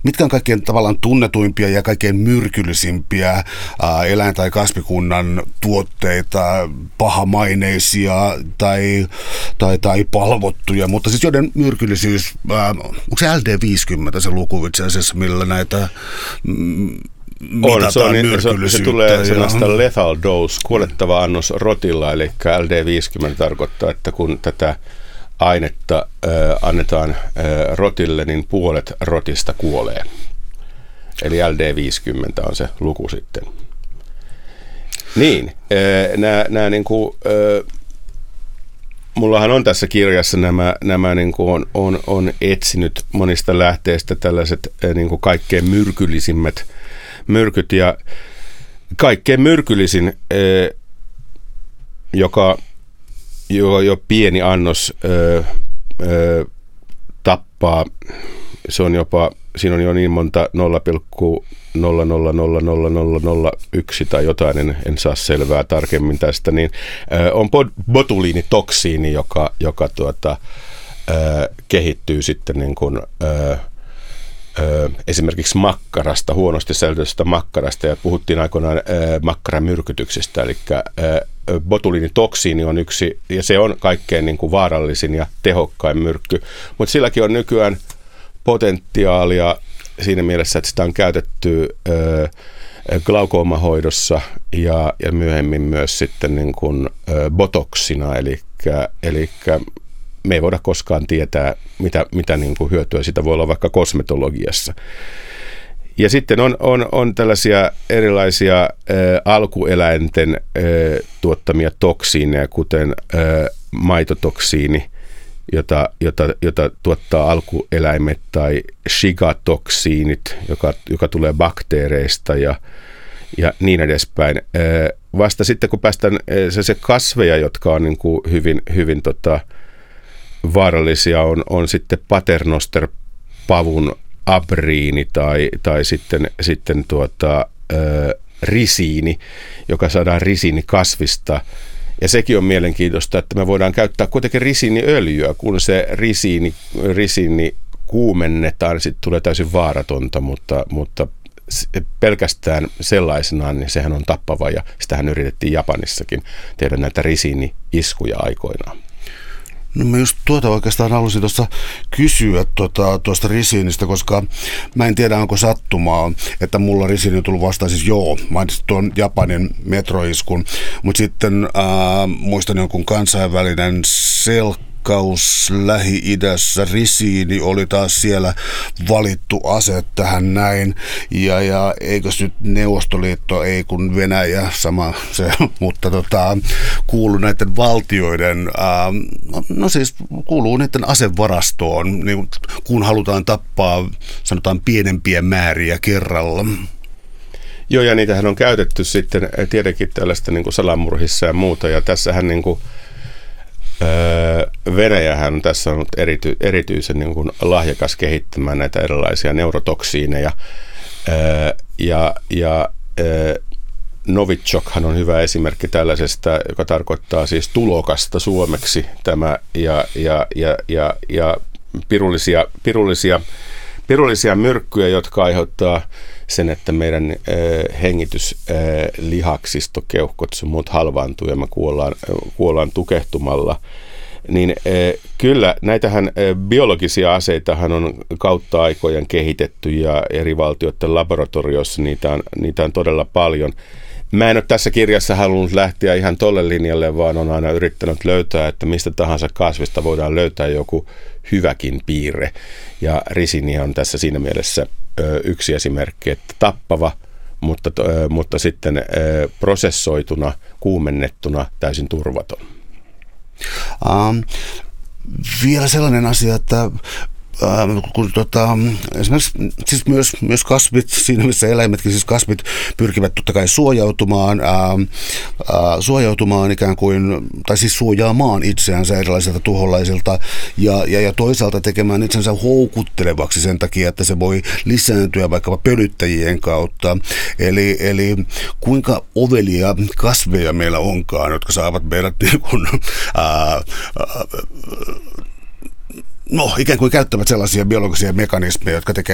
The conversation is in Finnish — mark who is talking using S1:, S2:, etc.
S1: mitkä on kaikkein tavallaan tunnetuimpia ja kaikkein myrkyllisimpiä eläin- tai kasvikunnan tuotteita, pahamaineisia tai palvottuja, mutta siis joiden myrkyllisyys, onko se LD50 se luku itse asiassa, millä näitä mitataan myrkyllisyyttä?
S2: Se tulee sellaista lethal dose, kuolettava annos rotilla, eli LD50 tarkoittaa, että kun tätä ainetta annetaan rotille, niin puolet rotista kuolee. Eli LD50 on se luku sitten. Niin, nämä niin kuin, mullahan on tässä kirjassa nämä niin kuin on etsinyt monista lähteistä tällaiset niin kuin kaikkein myrkyllisimmät myrkyt, ja kaikkein myrkyllisin, joka jo pieni annos tappaa, siinä on jo niin monta 0,0000001 tai jotain, en saa selvää tarkemmin tästä, niin on botuliinitoksiini, joka kehittyy sitten niin kuin, esimerkiksi makkarasta, huonosti säilytetystä makkarasta, ja puhuttiin aikoinaan makkaramyrkytyksistä, eli botuliinitoksiini on yksi, ja se on kaikkein niin kuin vaarallisin ja tehokkain myrkky, mutta silläkin on nykyään potentiaalia siinä mielessä, että sitä on käytetty glaukoomahoidossa ja myöhemmin myös sitten niin kuin botoksina, eli me ei voida koskaan tietää, mitä niin kuin hyötyä sitä voi olla vaikka kosmetologiassa. Ja sitten on tällaisia erilaisia alkueläinten tuottamia toksiineja, kuten maitotoksiini, jota tuottaa alkueläimet, tai shigatoksiinit, joka tulee bakteereista ja niin edespäin. Vasta sitten, kun päästään se kasveja, jotka on niin kuin hyvin vaarallisia, on sitten paternosterpavun abriini tai sitten risiini, joka saadaan risiinikasvista. Ja sekin on mielenkiintoista, että me voidaan käyttää kuitenkin risiiniöljyä, kun se risiini kuumennetaan, niin sitten tulee täysin vaaratonta, mutta pelkästään sellaisenaan, niin sehän on tappava, ja sitähän yritettiin Japanissakin tehdä näitä risiini-iskuja aikoinaan.
S1: No mä just oikeastaan halusin tuossa kysyä tuosta risiinistä, koska mä en tiedä, onko sattumaa, että mulla risiini on tullut vastaan. Siis mainitsin tuon Japanin metroiskun, mutta sitten muistan jonkun kansainvälinen selkkaus Lähi-idässä. Risiini oli taas siellä valittu ase tähän näin, ja eikös nyt Neuvostoliitto, ei kun Venäjä, sama se, mutta kuuluu näiden valtioiden, siis kuuluu niiden asevarastoon, niin kun halutaan tappaa, sanotaan, pienempiä määriä kerralla.
S2: Joo, ja niitähän on käytetty sitten tietenkin tällaista niin kuin salamurhissa ja muuta, ja tässähän niin kuin Venäjähän tässä on erityisen niin kuin lahjakas kehittämään näitä erilaisia neurotoksiineja, ja Novichokhan on hyvä esimerkki tällaisesta, joka tarkoittaa siis tulokasta suomeksi, tämä, ja pirullisia myrkkyjä, jotka aiheuttaa sen, että meidän hengityslihaksisto, keuhkot sun muut halvaantuu ja me kuollaan tukehtumalla. Niin kyllä näitähän biologisia aseitahan on kautta aikojen kehitetty, ja eri valtioiden laboratorioissa niitä on todella paljon. Mä en ole tässä kirjassa halunnut lähteä ihan tolle linjalle, vaan on aina yrittänyt löytää, että mistä tahansa kasvista voidaan löytää joku hyväkin piirre. Ja risiini on tässä siinä mielessä yksi esimerkki, että tappava, mutta sitten prosessoituna, kuumennettuna täysin turvaton.
S1: Vielä sellainen asia, että kun esimerkiksi siis myös kasvit, siinä missä eläimetkin, siis kasvit pyrkivät totta kai suojautumaan ikään kuin, tai siis suojaamaan itseänsä erilaisilta tuholaisilta ja toisaalta tekemään itsensä houkuttelevaksi sen takia, että se voi lisääntyä vaikkapa pölyttäjien kautta. Eli kuinka ovelia kasveja meillä onkaan, jotka saavat meidät niin kuin, ikään kuin käyttävät sellaisia biologisia mekanismeja, jotka tekee